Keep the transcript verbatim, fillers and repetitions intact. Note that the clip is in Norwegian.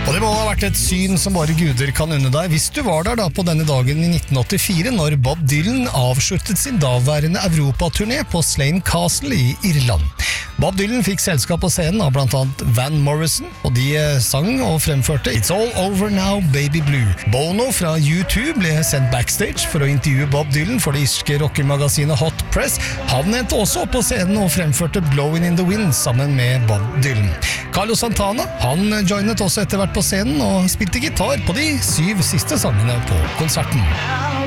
Og det må ha vært et syn som bare guder kan unne deg, hvis du var der da på denne dagen i nitten åttifire, når Bob Dylan avsluttet sin daværende Europaturné på Slane Castle i Irland. Bob Dylan fikk selskap på scenen av blant annet Van Morrison, og de sang og fremførte It's All Over Now, Baby Blue. Bono fra U to ble sendt backstage for å intervjue Bob Dylan for det irske rockermagasinet Hot Press. Han endte også opp på scenen og fremførte Blowin' in the Wind sammen med Bob Dylan. Carlos Santana, han joinet også etter hvert på scenen og spilte gitar på de syv siste sangene på konserten.